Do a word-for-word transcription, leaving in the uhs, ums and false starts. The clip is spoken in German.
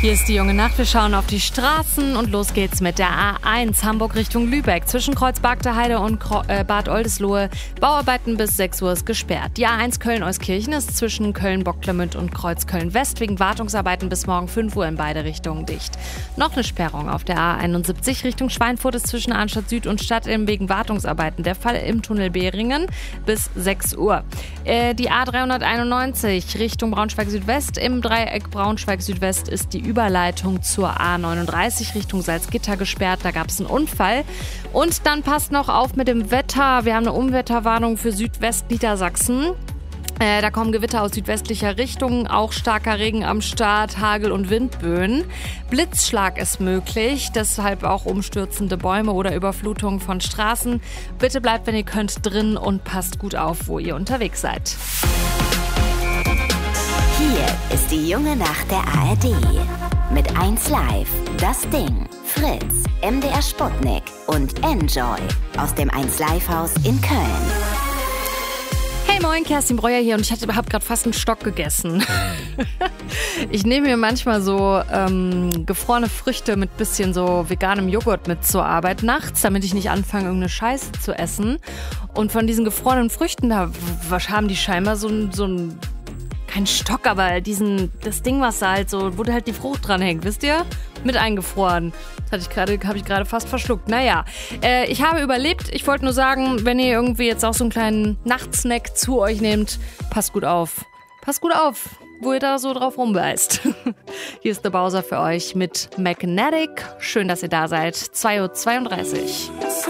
Hier ist die junge Nacht. Wir schauen auf die Straßen und los geht's mit der A eins Hamburg Richtung Lübeck. Zwischen Kreuz Bargteheide und Bad Oldesloe Bauarbeiten bis sechs Uhr ist gesperrt. Die A eins Köln-Euskirchen ist zwischen Köln-Bocklemünd und Kreuz Köln-West wegen Wartungsarbeiten bis morgen fünf Uhr in beide Richtungen dicht. Noch eine Sperrung auf der A einundsiebzig Richtung Schweinfurt ist zwischen Arnstadt Süd und Stadtilm wegen Wartungsarbeiten. Der Fall im Tunnel Behringen bis sechs Uhr. Äh, die A dreihunderteinundneunzig Richtung Braunschweig-Südwest. Im Dreieck Braunschweig-Südwest ist die Überleitung zur A neununddreißig Richtung Salzgitter gesperrt. Da gab es einen Unfall. Und dann passt noch auf mit dem Wetter. Wir haben eine Unwetterwarnung für Südwestniedersachsen. Äh, da kommen Gewitter aus südwestlicher Richtung, auch starker Regen am Start, Hagel- und Windböen. Blitzschlag ist möglich, deshalb auch umstürzende Bäume oder Überflutungen von Straßen. Bitte bleibt, wenn ihr könnt, drin und passt gut auf, wo ihr unterwegs seid. Hier ist die junge Nacht der A R D. Mit eins Live, Das Ding, Fritz, M D R Sputnik und Enjoy aus dem eins Live Haus in Köln. Hey moin, Kerstin Breuer hier und ich habe gerade fast einen Stock gegessen. Ich nehme mir manchmal so ähm, gefrorene Früchte mit bisschen so veganem Joghurt mit zur Arbeit nachts, damit ich nicht anfange, irgendeine Scheiße zu essen. Und von diesen gefrorenen Früchten, da haben die scheinbar so ein, so ein kein Stock, aber diesen, das Ding, was da halt so, wo da halt die Frucht dran hängt, wisst ihr? Mit eingefroren. Das hatte ich gerade, habe ich gerade fast verschluckt. Naja, äh, ich habe überlebt. Ich wollte nur sagen, wenn ihr irgendwie jetzt auch so einen kleinen Nachtsnack zu euch nehmt, passt gut auf. Passt gut auf, wo ihr da so drauf rumbeißt. Hier ist der Bowser für euch mit Magnetic. Schön, dass ihr da seid. zwei Uhr zweiunddreißig.